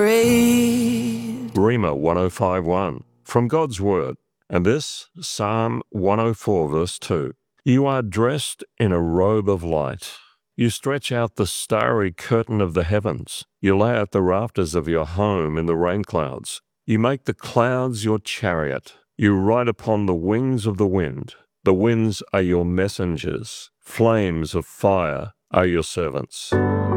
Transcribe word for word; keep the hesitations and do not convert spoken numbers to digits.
Great. Rhema one oh five one, from God's Word, and this, Psalm one oh four, verse two. You are dressed in a robe of light. You stretch out the starry curtain of the heavens. You lay out the rafters of your home in the rain clouds. You make the clouds your chariot. You ride upon the wings of the wind. The winds are your messengers. Flames of fire are your servants.